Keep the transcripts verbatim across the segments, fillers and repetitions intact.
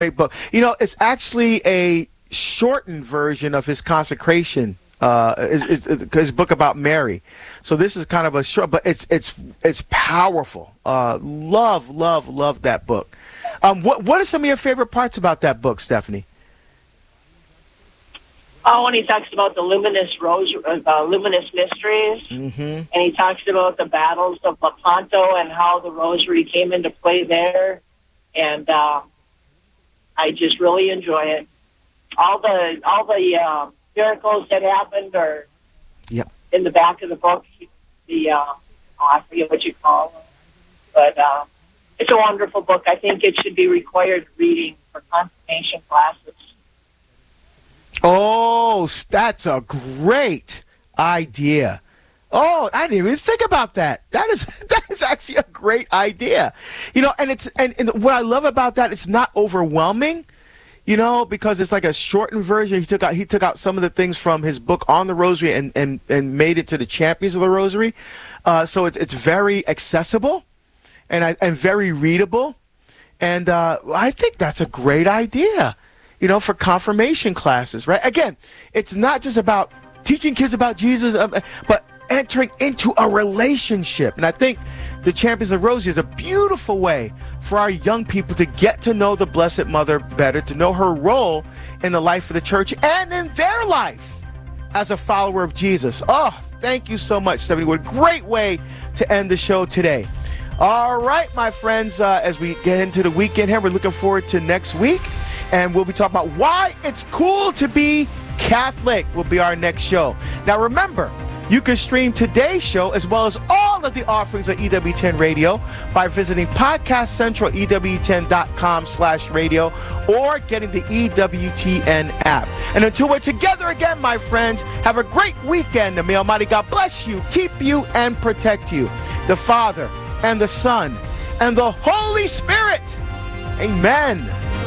great book. You know, it's actually a shortened version of his consecration. Uh, is, is, is his book about Mary. So this is kind of a short, but it's it's it's powerful. Uh, love, love, love that book. Um, what what are some of your favorite parts about that book, Stephanie? Oh, when he talks about the luminous rose, uh, luminous mysteries, Mm-hmm. and he talks about the battles of Lepanto and how the rosary came into play there, and uh, I just really enjoy it. All the all the uh, miracles that happened are Yep. in the back of the book. The uh, oh, I forget what you call them, but uh, it's a wonderful book. I think it should be required reading for confirmation classes. Oh, that's a great idea. Oh, I didn't even think about that. That is that is actually a great idea. You know, and it's and, and what I love about that, it's not overwhelming, you know, because it's like a shortened version. He took out he took out some of the things from his book on the Rosary and and, and made it to the Champions of the Rosary. Uh, so it's it's very accessible and I, and very readable. And uh, I think that's a great idea. You know, for confirmation classes, right? Again, it's not just about teaching kids about Jesus, um, but entering into a relationship. And I think the Champions of Rosary is a beautiful way for our young people to get to know the Blessed Mother better, to know her role in the life of the church and in their life as a follower of Jesus. Oh, thank you so much, Stephanie. What a great way to end the show today. All right, my friends, uh, as we get into the weekend here, we're looking forward to next week. And we'll be talking about why it's cool to be Catholic will be our next show. Now, remember, you can stream today's show as well as all of the offerings of E W ten Radio by visiting Podcast Central, E W ten dot com slash radio, or getting the E W T N app. And until we're together again, my friends, have a great weekend. And may Almighty God bless you, keep you, and protect you. The Father, and the Son, and the Holy Spirit. Amen.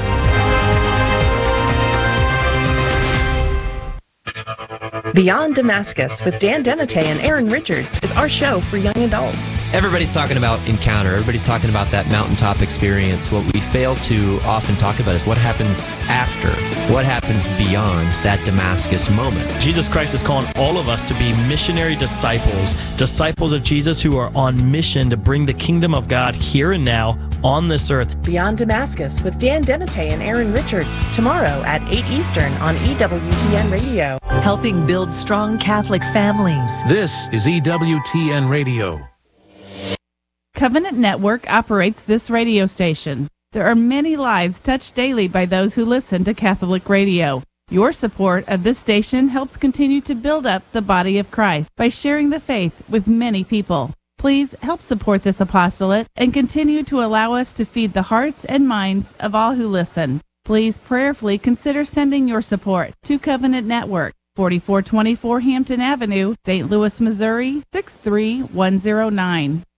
Beyond Damascus with Dan Demite and Aaron Richards is our show for young adults. Everybody's talking about encounter. Everybody's talking about that mountaintop experience. What we fail to often talk about is what happens after. What happens beyond that Damascus moment. Jesus Christ is calling all of us to be missionary disciples, disciples of Jesus who are on mission to bring the kingdom of God here and now on this earth. Beyond Damascus with Dan Demite and Aaron Richards, tomorrow at eight Eastern on E W T N Radio. Helping build strong Catholic families. This is E W T N Radio. Covenant Network operates this radio station. There are many lives touched daily by those who listen to Catholic radio. Your support of this station helps continue to build up the body of Christ by sharing the faith with many people. Please help support this apostolate and continue to allow us to feed the hearts and minds of all who listen. Please prayerfully consider sending your support to Covenant Network, forty-four twenty-four Hampton Avenue, Saint Louis, Missouri, six three one zero nine.